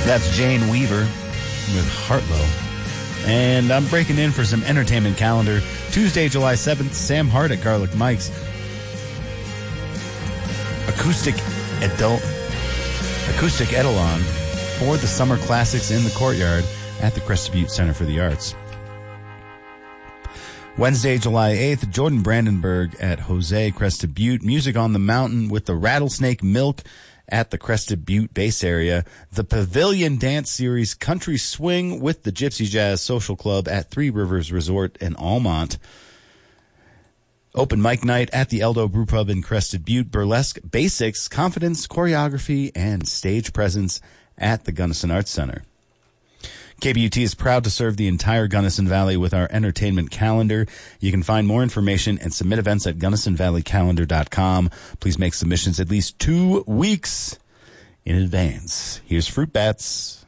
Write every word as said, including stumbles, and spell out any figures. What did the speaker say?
That's Jane Weaver with Heartlow. And I'm breaking in for some entertainment calendar. Tuesday, July seventh, Sam Hart at Garlic Mike's. Acoustic adult, acoustic Etalon for the Summer Classics in the Courtyard at the Crested Butte Center for the Arts. Wednesday, July eighth, Jordan Brandenburg at Jose Crested Butte. Music on the Mountain with the Rattlesnake Milk at the Crested Butte base area. The Pavilion Dance Series Country Swing with the Gypsy Jazz Social Club at Three Rivers Resort in Almont. Open mic night at the Eldo Brew Pub in Crested Butte. Burlesque Basics, Confidence, Choreography, and Stage Presence at the Gunnison Arts Center. K B U T is proud to serve the entire Gunnison Valley with our entertainment calendar. You can find more information and submit events at gunnison valley calendar dot com. Please make submissions at least two weeks in advance. Here's Fruit Bats.